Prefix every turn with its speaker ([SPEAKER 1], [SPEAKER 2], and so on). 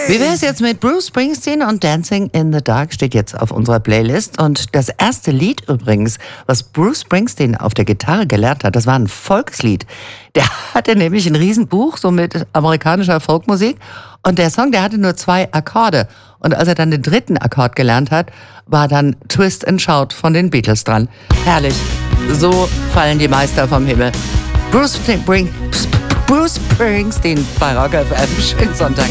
[SPEAKER 1] Wie wäre es jetzt mit Bruce Springsteen und Dancing in the Dark steht jetzt auf unserer Playlist. Und das erste Lied übrigens, was Bruce Springsteen auf der Gitarre gelernt hat, das war ein Volkslied. Der hatte nämlich ein Riesenbuch, so mit amerikanischer Folkmusik. Und der Song, der hatte nur 2 Akkorde. Und als er dann den 3. Akkord gelernt hat, war dann Twist and Shout von den Beatles dran. Herrlich. So fallen die Meister vom Himmel. Bruce Springsteen bei Rock FM. Schönen Sonntag.